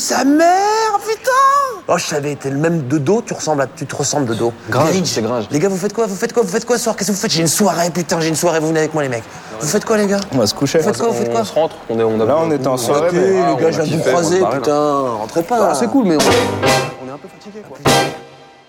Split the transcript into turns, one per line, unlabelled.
sa mère, putain! Oh, je savais, t'es le même de dos, tu te ressembles de dos.
C'est Gringe.
Les gars, vous faites quoi ce soir? Qu'est-ce que vous faites? J'ai une soirée, putain, vous venez avec moi, les mecs. Vous faites quoi, les gars?
On va se coucher.
Vous faites quoi?
On se rentre.
Là, on était en soirée, mais...
Les gars, je viens de vous croiser, putain. Rentrez pas.
C'est cool, mais on est un peu fatigué, quoi.